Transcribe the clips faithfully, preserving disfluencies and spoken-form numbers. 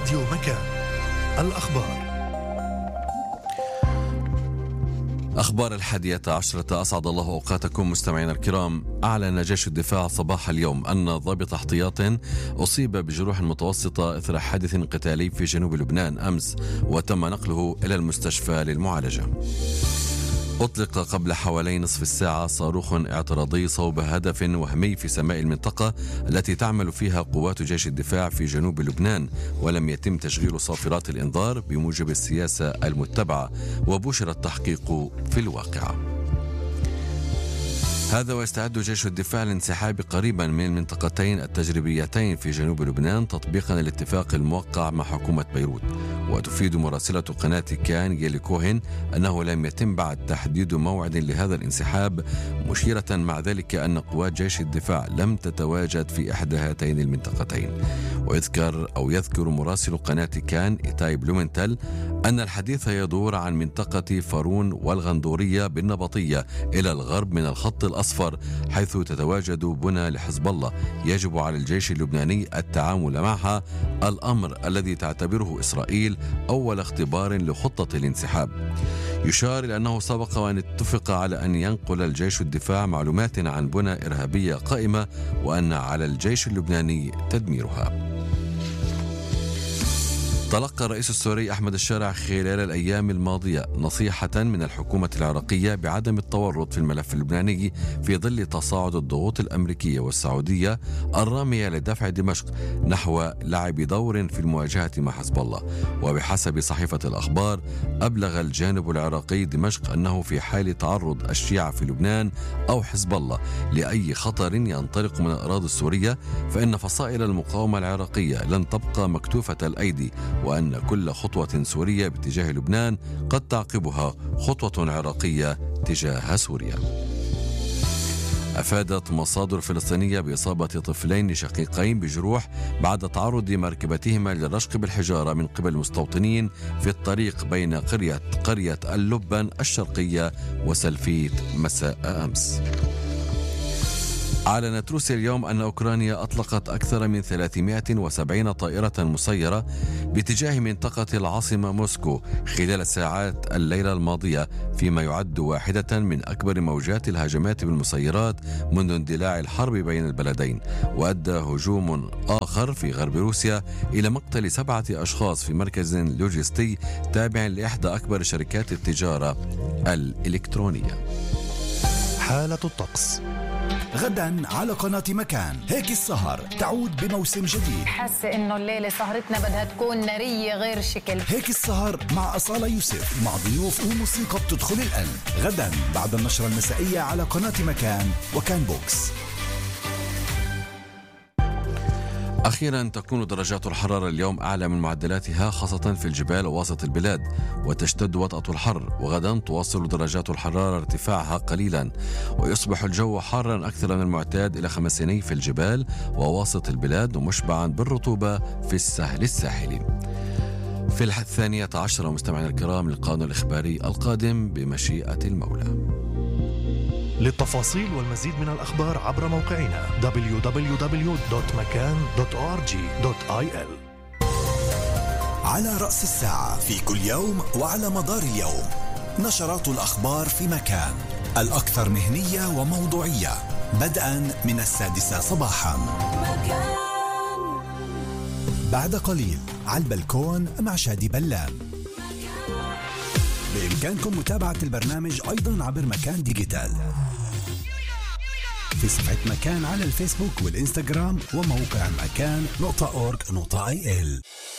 راديو مكان. الأخبار. أخبار الحادية عشرة. أسعد الله أوقاتكم مستمعينا الكرام. أعلن جيش الدفاع صباح اليوم أن ضابط احتياط أصيب بجروح متوسطة إثر حادث قتالي في جنوب لبنان أمس، وتم نقله إلى المستشفى للمعالجة. أطلق قبل حوالي نصف الساعة صاروخ اعتراضي صوب هدف وهمي في سماء المنطقة التي تعمل فيها قوات جيش الدفاع في جنوب لبنان، ولم يتم تشغيل صافرات الإنذار بموجب السياسة المتبعة، وبشر التحقيق في الواقعة. هذا ويستعد جيش الدفاع للانسحاب قريبا من المنطقتين التجريبيتين في جنوب لبنان تطبيقا للاتفاق الموقع مع حكومة بيروت. وتفيد مراسلة قناة كان يلي كوهن أنه لم يتم بعد تحديد موعد لهذا الانسحاب، مشيرة مع ذلك أن قوات جيش الدفاع لم تتواجد في إحدى هاتين المنطقتين. ويذكر أو يذكر مراسل قناة كان إيتاي بلومنتل أن الحديث يدور عن منطقة فارون والغندورية بالنبطية إلى الغرب من الخط الأصفر، حيث تتواجد بنى لحزب الله يجب على الجيش اللبناني التعامل معها، الأمر الذي تعتبره إسرائيل أول اختبار لخطة الانسحاب. يشار إلى أنه سبق وأن اتفق على أن ينقل الجيش الدفاع معلومات عن بنى إرهابية قائمة، وأن على الجيش اللبناني تدميرها. تلقى الرئيس السوري أحمد الشارع خلال الأيام الماضية نصيحة من الحكومة العراقية بعدم التورط في الملف اللبناني في ظل تصاعد الضغوط الأمريكية والسعودية الرامية لدفع دمشق نحو لعب دور في المواجهة مع حزب الله. وبحسب صحيفة الأخبار، أبلغ الجانب العراقي دمشق أنه في حال تعرض الشيعة في لبنان أو حزب الله لأي خطر ينطلق من الأراضي السورية، فإن فصائل المقاومة العراقية لن تبقى مكتوفة الأيدي، وأن كل خطوة سورية باتجاه لبنان قد تعقبها خطوة عراقية تجاه سوريا. أفادت مصادر فلسطينية بإصابة طفلين شقيقين بجروح بعد تعرض مركبتهما للرشق بالحجارة من قبل مستوطنين في الطريق بين قرية قرية اللبن الشرقية وسلفيت مساء أمس. أعلنت روسيا اليوم أن أوكرانيا أطلقت أكثر من ثلاثمائة وسبعين طائرة مسيرة باتجاه منطقة العاصمة موسكو خلال الساعات الليلة الماضية، فيما يعد واحدة من أكبر موجات الهجمات بالمسيرات منذ اندلاع الحرب بين البلدين. وأدى هجوم آخر في غرب روسيا إلى مقتل سبعة أشخاص في مركز لوجستي تابع لإحدى أكبر شركات التجارة الإلكترونية. حالة الطقس غدا على قناة مكان. هيك السهر تعود بموسم جديد. حاسة انه الليلة سهرتنا بدها تكون نارية غير شكل. هيك السهر مع أصالة يوسف، مع ضيوف وموسيقى بتدخل القلب، غدا بعد النشرة المسائية على قناة مكان وكان بوكس. أخيرا تكون درجات الحرارة اليوم أعلى من معدلاتها خاصة في الجبال ووسط البلاد، وتشتد وطأة الحر. وغدا تواصل درجات الحرارة ارتفاعها قليلا، ويصبح الجو حارا أكثر من المعتاد إلى خمسيني في الجبال ووسط البلاد، ومشبعا بالرطوبة في السهل الساحلي. في الثانية عشرة مستمعينا الكرام لقاءنا الإخباري القادم بمشيئة المولى. للتفاصيل والمزيد من الأخبار عبر موقعنا دبليو دبليو دبليو دوت مكان دوت أو آر جي دوت آي إل. على رأس الساعة في كل يوم وعلى مدار اليوم نشرات الأخبار في مكان، الأكثر مهنية وموضوعية، بدءا من السادسة صباحا. مكان. بعد قليل على البلكون مع شادي بلان. بإمكانكم متابعة البرنامج أيضا عبر مكان ديجيتال في صفحة مكان على الفيسبوك والإنستغرام وموقع مكان نقطة أورج نقطة آي إل.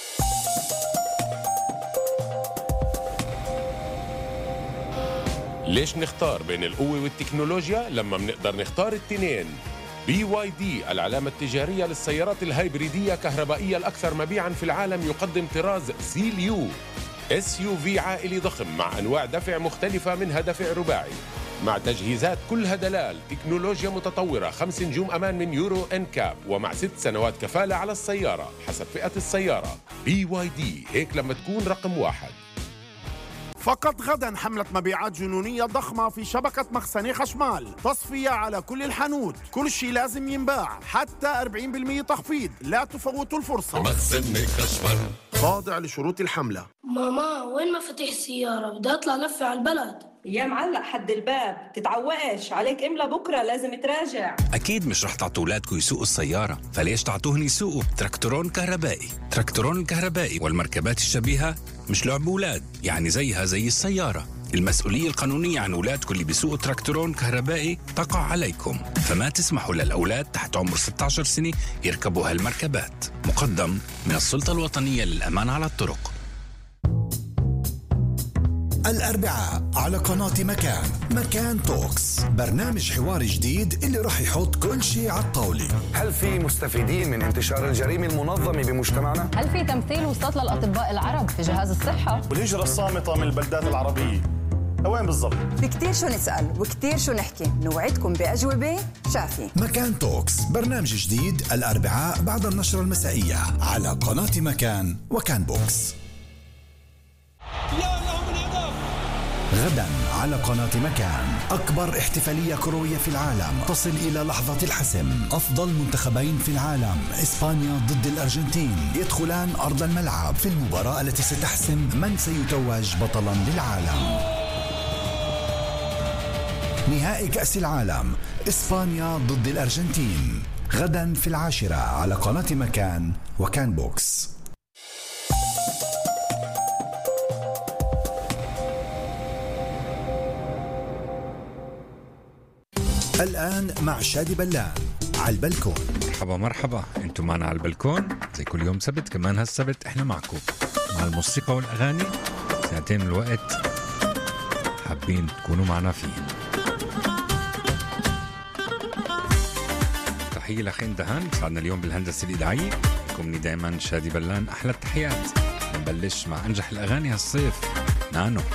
ليش نختار بين القوة والتكنولوجيا لما منقدر نختار التنين؟ بي واي دي العلامة التجارية للسيارات الهايبريدية كهربائية الأكثر مبيعاً في العالم، يقدم طراز سيليو اس يو في عائلي ضخم مع أنواع دفع مختلفة، منها دفع رباعي مع تجهيزات كلها دلال، تكنولوجيا متطورة، خمس نجوم أمان من يورو إن كاب، ومع ست سنوات كفالة على السيارة حسب فئة السيارة. بي واي دي، هيك لما تكون رقم واحد. فقط غدا حملة مبيعات جنونية ضخمة في شبكة مخزني خشمال، تصفية على كل الحانوت، كل شيء لازم ينباع، حتى أربعين بالمئة تخفيض، لا تفوتوا الفرصة. مخزني خشمال. خاضع لشروط الحملة. ماما وين مفاتيح السيارة؟ بدي أطلع لفة على البلد. يا معلق حد الباب، تتعوقش عليك املا بكرة لازم تراجع. أكيد مش رح تعطوا أولادكم يسوقوا السيارة، فليش تعطوهن يسوقوا تراكتورون كهربائي؟ تراكتورون الكهربائي والمركبات الشبيهة مش لعب أولاد، يعني زيها زي السيارة. المسؤولية القانونية عن أولادكم اللي بيسوقوا تراكتورون كهربائي تقع عليكم، فما تسمحوا للأولاد تحت عمر ستة عشر سنة يركبوا هالمركبات. مقدم من السلطة الوطنية للأمان على الطرق. الأربعاء على قناة مكان، مكان توكس، برنامج حواري جديد اللي رح يحط كل شيء على الطاولة. هل في مستفيدين من انتشار الجريمة المنظمة بمجتمعنا؟ هل في تمثيل وسط للأطباء العرب في جهاز الصحة؟ والهجرة الصامتة من البلدات العربية وين بالضبط؟ في كتير شو نسأل وكتير شو نحكي، نوعدكم بأجوبة شافية. مكان توكس، برنامج جديد الأربعاء بعد النشرة المسائية على قناة مكان وكان بوكس. غدا على قناة مكان، أكبر احتفالية كروية في العالم تصل إلى لحظة الحسم. أفضل منتخبين في العالم إسبانيا ضد الأرجنتين يدخلان أرض الملعب في المباراة التي ستحسم من سيتوج بطلا للعالم. نهائي كأس العالم إسبانيا ضد الأرجنتين غدا في العاشرة على قناة مكان وكان بوكس. الآن مع شادي بلان على البلكون. مرحبا مرحبا، انتم معنا على البلكون زي كل يوم سبت، كمان هالسبت احنا معكم مع الموسيقى والأغاني ساعتين من الوقت حابين تكونوا معنا فيه. تحية لخين دهان ساعدنا اليوم بالهندسة الإذاعية. لكم مني دايما شادي بلان أحلى التحيات. نبلش مع أنجح الأغاني هالصيف، نانو.